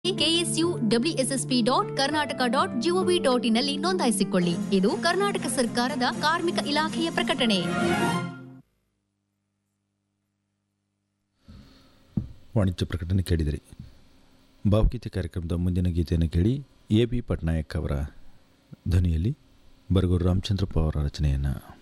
KSU wssp.karnataka.gov.in ನಲ್ಲಿ ನೋಂದಾಯಿಸಿಕೊಳ್ಳಿ. ಇದು ಕರ್ನಾಟಕ ಸರ್ಕಾರದ ಕಾರ್ಮಿಕ ಇಲಾಖೆಯ ಪ್ರಕಟಣೆ. ವಾಣಿಜ್ಯ ಪ್ರಕಟಣೆ ಕೇಳಿದಿರಿ. ಭಾವಗೀತೆ ಕಾರ್ಯಕ್ರಮದ ಮುಂದಿನ ಗೀತೆಯನ್ನು ಕೇಳಿ. ಎ ಬಿ ಪಟ್ನಾಯಕ್ ಅವರ ಧ್ವನಿಯಲ್ಲಿ ಬರಗೂರು ರಾಮಚಂದ್ರಪ್ಪ ಅವರ ರಚನೆಯನ್ನು.